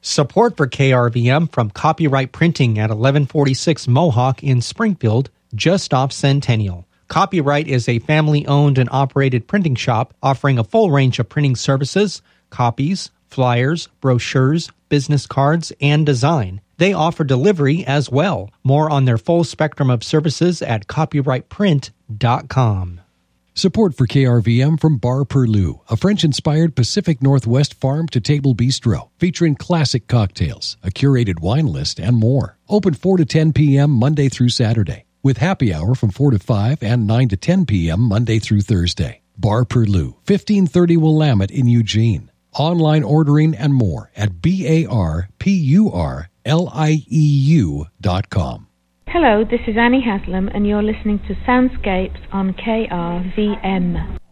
Support for KRVM from Copyright Printing at 1146 Mohawk in Springfield, just off Centennial. Copyright is a family-owned and operated printing shop offering a full range of printing services, copies, flyers, brochures, business cards, and design. They offer delivery as well. More on their full spectrum of services at copyrightprint.com. Support for KRVM from Bar Perlou, a French-inspired Pacific Northwest farm-to-table bistro featuring classic cocktails, a curated wine list, and more. Open 4 to 10 p.m. Monday through Saturday, with happy hour from 4 to 5 and 9 to 10 p.m. Monday through Thursday. Bar Perlou, 1530 Willamette in Eugene. Online ordering and more at barpurlieu.com. Hello, this is Annie Haslam, and you're listening to Soundscapes on KRVM.